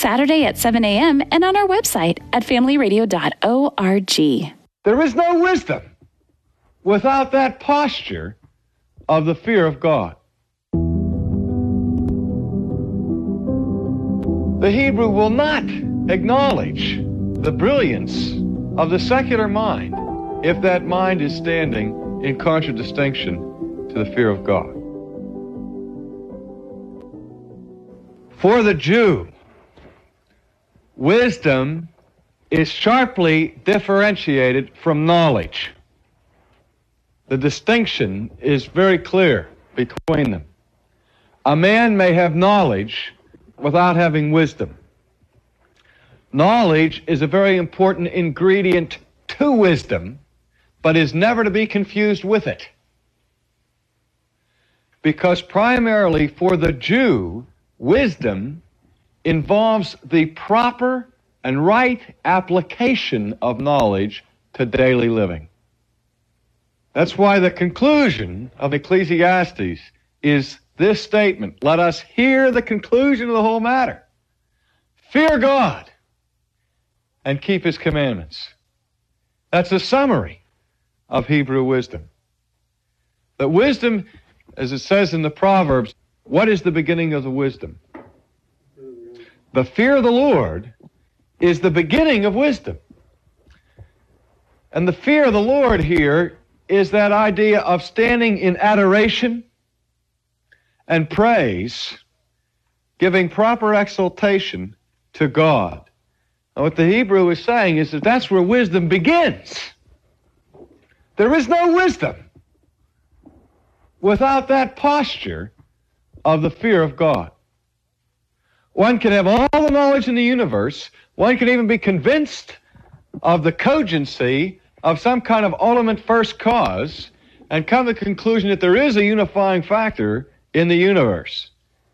Saturday at 7 a.m. and on our website at familyradio.org. There is no wisdom without that posture of the fear of God. The Hebrew will not acknowledge the brilliance of the secular mind if that mind is standing in contradistinction to the fear of God. For the Jew, wisdom is sharply differentiated from knowledge. The distinction is very clear between them. A man may have knowledge without having wisdom. Knowledge is a very important ingredient to wisdom, but is never to be confused with it. Because primarily for the Jew, wisdom involves the proper and right application of knowledge to daily living. That's why the conclusion of Ecclesiastes is this statement: let us hear the conclusion of the whole matter. Fear God and keep His commandments. That's a summary of Hebrew wisdom. But wisdom, as it says in the Proverbs, what is the beginning of the wisdom? The fear of the Lord is the beginning of wisdom. And the fear of the Lord here is that idea of standing in adoration and praise, giving proper exaltation to God. And what the Hebrew is saying is that that's where wisdom begins. There is no wisdom without that posture of the fear of God. One can have all the knowledge in the universe. One can even be convinced of the cogency of some kind of ultimate first cause and come to the conclusion that there is a unifying factor in the universe.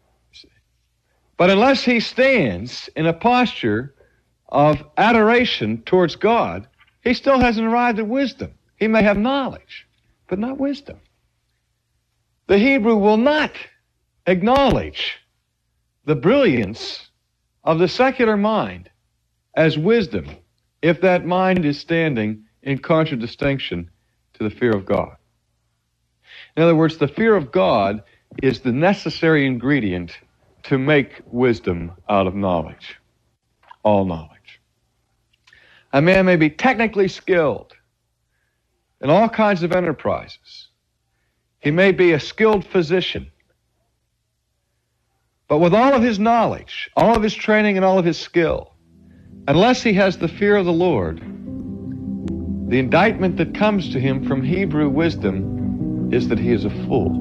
But unless he stands in a posture of adoration towards God, he still hasn't arrived at wisdom. He may have knowledge, but not wisdom. The Hebrew will not acknowledge the brilliance of the secular mind as wisdom if that mind is standing in contradistinction to the fear of God. In other words, the fear of God is the necessary ingredient to make wisdom out of knowledge, all knowledge. A man may be technically skilled in all kinds of enterprises. He may be a skilled physician. But with all of his knowledge, all of his training, and all of his skill, unless he has the fear of the Lord, the indictment that comes to him from Hebrew wisdom is that he is a fool.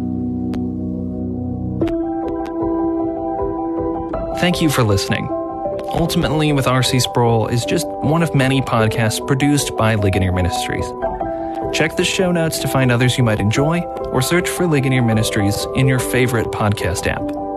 Thank you for listening. Ultimately with R.C. Sproul is just one of many podcasts produced by Ligonier Ministries. Check the show notes to find others you might enjoy, or search for Ligonier Ministries in your favorite podcast app.